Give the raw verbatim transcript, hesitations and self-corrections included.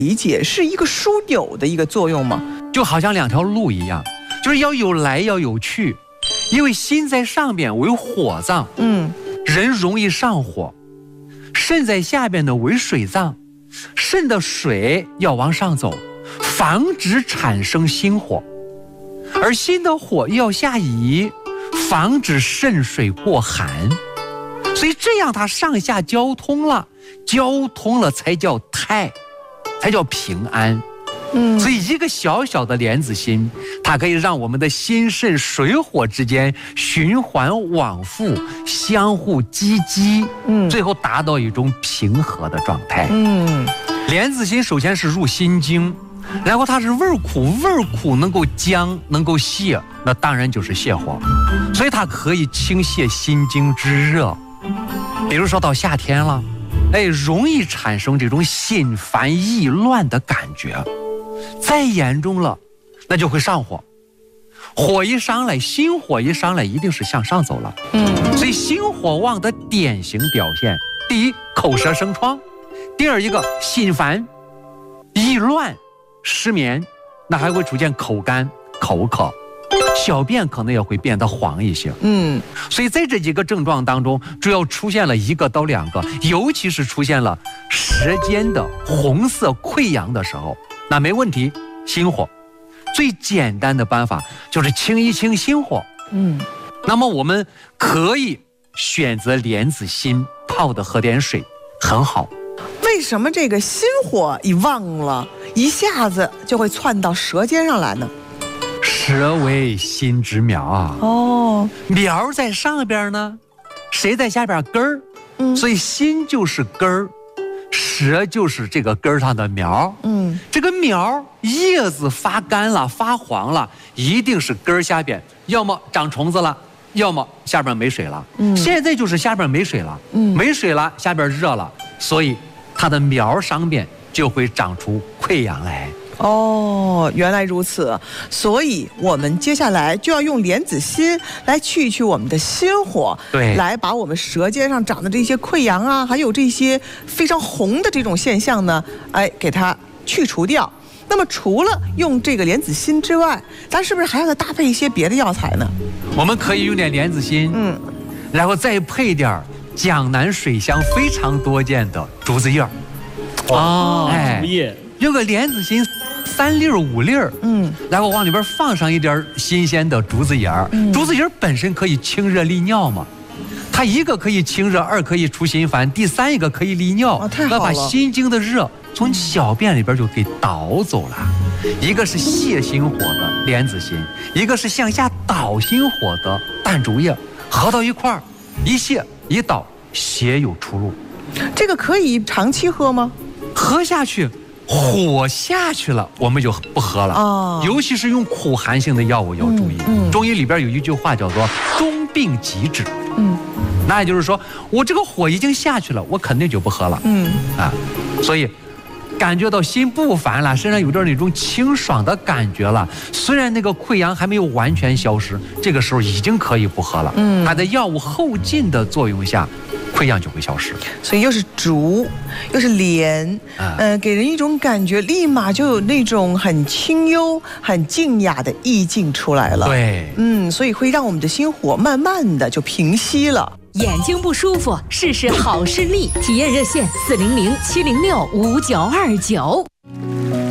理解是一个枢纽的一个作用吗？ 就好像两条路一样，就是要有来要有去。因为心在上边为火脏，嗯，人容易上火；肾在下边呢为水脏，肾的水要往上走，防止产生心火；而心的火要下移，防止肾水过寒。所以这样它上下交通了，交通了才叫泰，才叫平安。嗯，所以一个小小的莲子心，它可以让我们的心肾水火之间循环往复，相互激激，嗯，最后达到一种平和的状态。嗯，莲子心首先是入心经，然后它是味苦，味苦能够降，能够泻，那当然就是泻火，所以它可以清泻心经之热。比如说到夏天了，哎，容易产生这种心烦意乱的感觉。再严重了，那就会上火。火一上来，心火一上来，一定是向上走了。嗯，所以心火旺的典型表现，第一，口舌生疮；第二，一个心烦、意乱、失眠，那还会出现口干、口渴，小便可能也会变得黄一些。嗯，所以在这几个症状当中，主要出现了一个到两个，尤其是出现了舌尖的红色溃疡的时候。那没问题，心火最简单的办法就是清一清心火。嗯，那么我们可以选择莲子心泡的喝点水，很好。 为什么这个心火一旺了，一下子就会窜到舌尖上来呢？ 舌为心之苗啊。哦，苗在上边呢，谁在下边？根儿。嗯，所以心就是根儿。舌就是这个根上的苗，嗯，这个苗叶子发干了、发黄了，一定是根下边要么长虫子了，要么下边没水了。嗯，现在就是下边没水了，嗯，没水了，下边热了，所以它的苗上边就会长出溃疡来。 哦，原来如此，所以我们接下来就要用莲子心来去一去我们的心火， 对， 来把我们舌尖上长的这些溃疡啊，还有这些非常红的这种现象呢，哎，给它去除掉。那么除了用这个莲子心之外，咱是不是还要再搭配一些别的药材呢？ 我们可以用点莲子心，嗯，然后再配点江南水乡非常多见的竹子叶。 哦，哎，竹叶。 用个莲子心三粒五粒，嗯，然后往里边放上一点新鲜的竹子叶儿。嗯、竹子叶本身可以清热利尿嘛，它一个可以清热，二可以除心烦，第三一个可以利尿， 哦、太好了， 把心经的热从小便里边就给导走了。嗯、一个是泻心火的莲子心，一个是向下导心火的淡竹叶，合到一块儿，一泻一导，血有出路。 这个可以长期喝吗？ 喝下去。火下去了，我们就不喝了。哦，尤其是用苦寒性的药物要注意。嗯嗯、中医里边有一句话叫做“中病急止”。嗯，那也就是说，我这个火已经下去了，我肯定就不喝了。嗯啊，所以感觉到心不烦了，身上有点那种清爽的感觉了。虽然那个溃疡还没有完全消失，这个时候已经可以不喝了。嗯，它在药物后劲的作用下。溃疡就会消失， 所以又是竹，又是莲，嗯、呃，给人一种感觉，立马就有那种很清幽、很静雅的意境出来了。 对， 嗯，所以会让我们的心火慢慢的就平息了。 眼睛不舒服，试试好视力，体验热线四零零七零六五九二九。